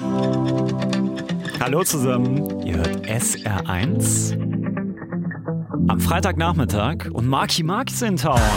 Hallo zusammen, ihr hört SR1 am Freitagnachmittag und Marky Mark ist in Town.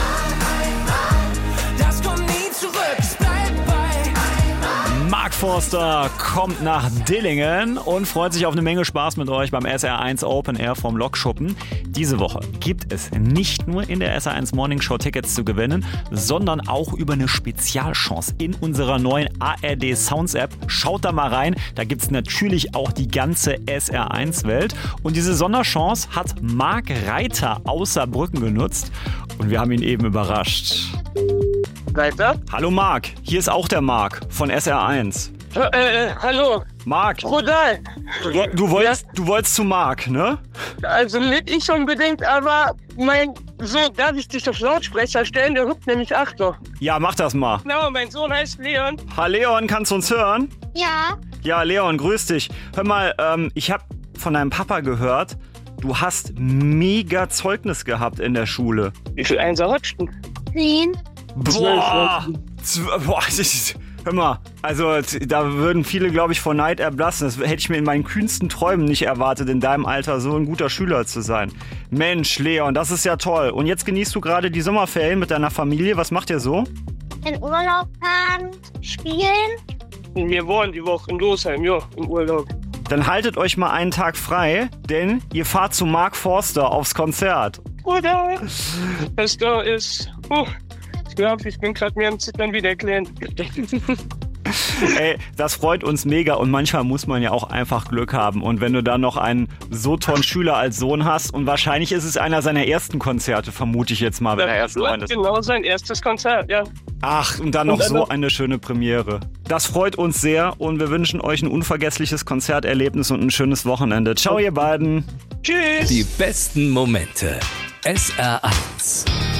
Das kommt nie zurück, es bleibt bei Mark Forster kommt nach Dillingen und freut sich auf eine Menge Spaß mit euch beim SR1 Open Air vom Lokschuppen. Diese Woche gibt es nicht nur in der SR1 Morning Show Tickets zu gewinnen, sondern auch über eine Spezialchance in unserer neuen ARD Sounds App. Schaut da mal rein, da gibt es natürlich auch die ganze SR1-Welt. Und diese Sonderchance hat Marc Reiter aus Saarbrücken genutzt und wir haben ihn eben überrascht. Reiter? Hallo Marc, hier ist auch der Marc von SR1. Hallo, Marc, Rodal. du wolltest zu Marc, ne? Also nicht unbedingt, aber mein Sohn, darf ich dich auf Lautsprecher stellen? Der ruft nämlich Achtung. Ja, mach das mal. Genau, mein Sohn heißt Leon. Hallo Leon, kannst du uns hören? Ja, Ja, Leon, grüß dich. Hör mal, ich habe von deinem Papa gehört, du hast mega Zeugnis gehabt in der Schule. Wie viel Einser hattest du? 10. Boah, hör mal, also da würden viele, glaube ich, vor Neid erblassen. Das hätte ich mir in meinen kühnsten Träumen nicht erwartet, in deinem Alter so ein guter Schüler zu sein. Mensch, Leon, das ist ja toll. Und jetzt genießt du gerade die Sommerferien mit deiner Familie. Was macht ihr so? In Urlaub fahren, spielen. Wir waren die Woche in Losheim, ja, im Urlaub. Dann haltet euch mal einen Tag frei, denn ihr fahrt zu Mark Forster aufs Konzert. Rodal. Das da ist... ich glaube, ich bin gerade mir am Zittern wie der Kleine. Ey, das freut uns mega und manchmal muss man ja auch einfach Glück haben. Und wenn du dann noch einen so tollen Schüler als Sohn hast und wahrscheinlich ist es einer seiner ersten Konzerte, vermute ich jetzt mal, wenn er erst neun ist. Genau, sein erstes Konzert, ja. Ach, und dann noch so eine schöne Premiere. Das freut uns sehr und wir wünschen euch ein unvergessliches Konzerterlebnis und ein schönes Wochenende. Ciao, ihr beiden. Tschüss. Die besten Momente. SR1.